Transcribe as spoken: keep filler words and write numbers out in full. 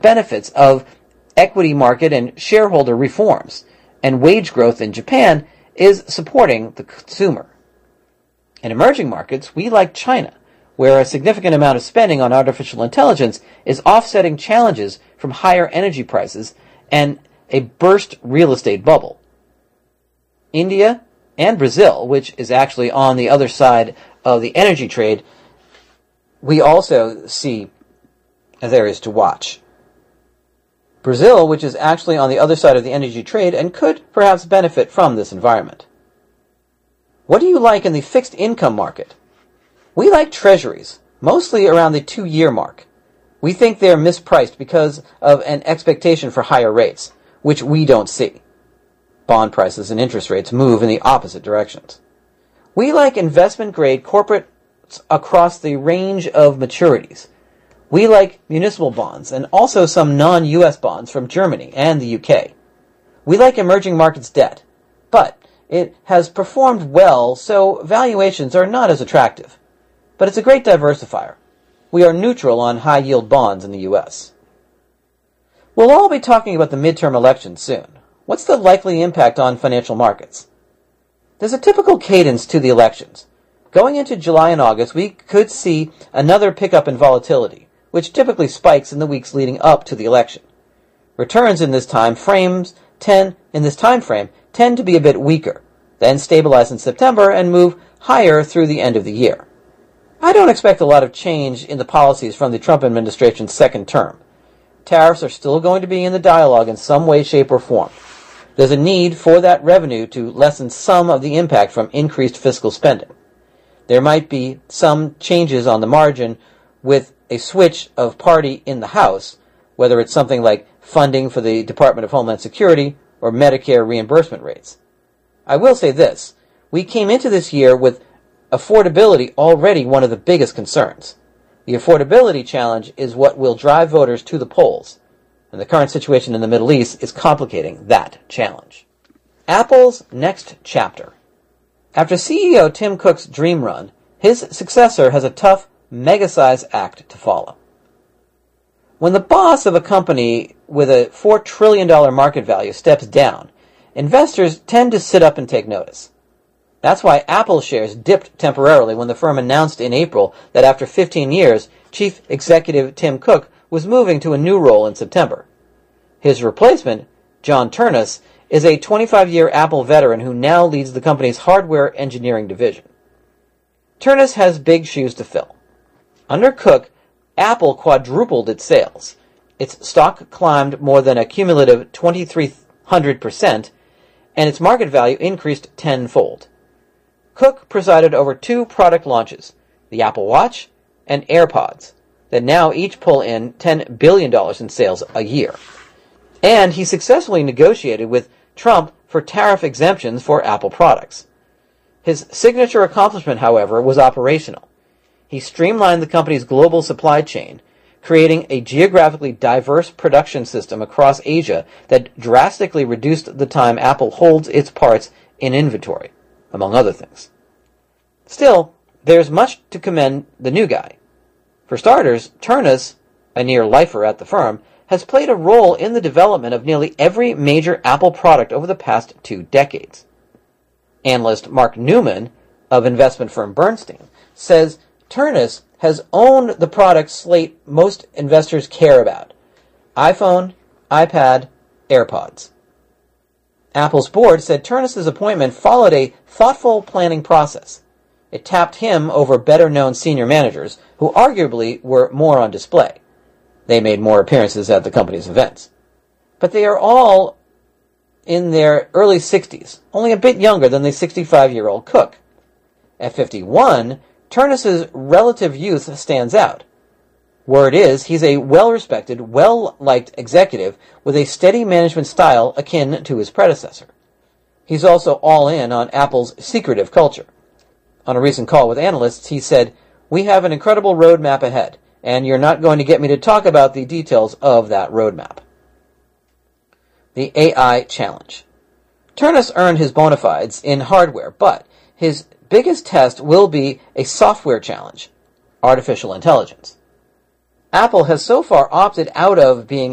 benefits of equity market and shareholder reforms, and wage growth in Japan is supporting the consumer. In emerging markets, we like China, where a significant amount of spending on artificial intelligence is offsetting challenges from higher energy prices and a burst real estate bubble. India and Brazil, which is actually on the other side of the energy trade, we also see as areas to watch. Brazil, which is actually on the other side of the energy trade and could perhaps benefit from this environment. What do you like in the fixed income market? We like treasuries, mostly around the two-year mark. We think they're mispriced because of an expectation for higher rates, which we don't see. Bond prices and interest rates move in the opposite directions. We like investment-grade corporates across the range of maturities. We like municipal bonds and also some non-U S bonds from Germany and the U K. We like emerging markets debt, but it has performed well, so valuations are not as attractive. But it's a great diversifier. We are neutral on high-yield bonds in the U S. We'll all be talking about the midterm elections soon. What's the likely impact on financial markets? There's a typical cadence to the elections. Going into July and August, we could see another pickup in volatility, which typically spikes in the weeks leading up to the election. Returns in this time frames tend in this time frame tend to be a bit weaker, then stabilize in September and move higher through the end of the year. I don't expect a lot of change in the policies from the Trump administration's second term. Tariffs are still going to be in the dialogue in some way, shape, or form. There's a need for that revenue to lessen some of the impact from increased fiscal spending. There might be some changes on the margin with a switch of party in the House, whether it's something like funding for the Department of Homeland Security or Medicare reimbursement rates. I will say this. We came into this year with affordability already one of the biggest concerns. The affordability challenge is what will drive voters to the polls, and the current situation in the Middle East is complicating that challenge. Apple's next chapter. After C E O Tim Cook's dream run, his successor has a tough, mega-size act to follow. When the boss of a company with a four trillion dollars market value steps down, investors tend to sit up and take notice. That's why Apple shares dipped temporarily when the firm announced in April that after fifteen years, Chief Executive Tim Cook was moving to a new role in September. His replacement, John Ternus, is a twenty-five-year Apple veteran who now leads the company's hardware engineering division. Ternus has big shoes to fill. Under Cook, Apple quadrupled its sales. Its stock climbed more than a cumulative twenty-three hundred percent, and its market value increased tenfold. Cook presided over two product launches, the Apple Watch and AirPods, that now each pull in ten billion dollars in sales a year. And he successfully negotiated with Trump for tariff exemptions for Apple products. His signature accomplishment, however, was operational. He streamlined the company's global supply chain, creating a geographically diverse production system across Asia that drastically reduced the time Apple holds its parts in inventory, among other things. Still, there's much to commend the new guy. For starters, Ternus, a near-lifer at the firm, has played a role in the development of nearly every major Apple product over the past two decades. Analyst Mark Newman, of investment firm Bernstein, says Ternus has owned the product slate most investors care about: iPhone, iPad, AirPods. Apple's board said Ternus' appointment followed a thoughtful planning process. It tapped him over better-known senior managers who arguably were more on display. They made more appearances at the company's events. But they are all in their early sixties, only a bit younger than the sixty-five-year-old Cook. At fifty-one, Ternus' relative youth stands out. Word is, he's a well-respected, well-liked executive with a steady management style akin to his predecessor. He's also all in on Apple's secretive culture. On a recent call with analysts, he said, "We have an incredible roadmap ahead, and you're not going to get me to talk about the details of that roadmap." The A I challenge. Ternus earned his bona fides in hardware, but his biggest test will be a software challenge: artificial intelligence. Apple has so far opted out of being